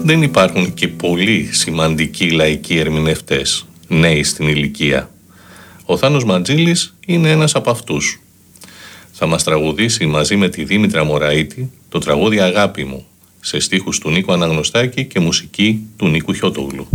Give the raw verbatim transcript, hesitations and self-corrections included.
δεν υπάρχουν και πολύ σημαντικοί λαϊκοί ερμηνευτές, νέοι στην ηλικία. Ο Θάνος Μαντζήλης είναι ένας από αυτούς. Θα μας τραγουδήσει μαζί με τη Δήμητρα Μωραΐτη το τραγούδι «Αγάπη μου», σε στίχους του Νίκου Αναγνωστάκη και μουσική του Νίκου Χιώτογλου.